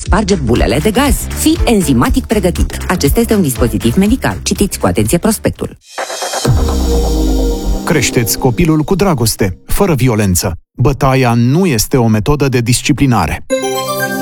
sparge bulele de gaz. Fii enzimatic pregătit. Acesta este un dispozitiv medical. Citiți cu atenție prospectul. Creșteți copilul cu dragoste, fără violență. Bătaia nu este o metodă de disciplinare.